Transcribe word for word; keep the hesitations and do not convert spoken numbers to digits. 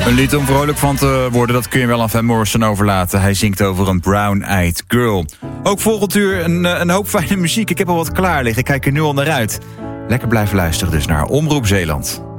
Een lied om vrolijk van te worden, dat kun je wel aan Van Morrison overlaten. Hij zingt over een brown-eyed girl. Ook volgend uur een, een hoop fijne muziek. Ik heb al wat klaar liggen, ik kijk er nu al naar uit. Lekker blijven luisteren dus naar Omroep Zeeland.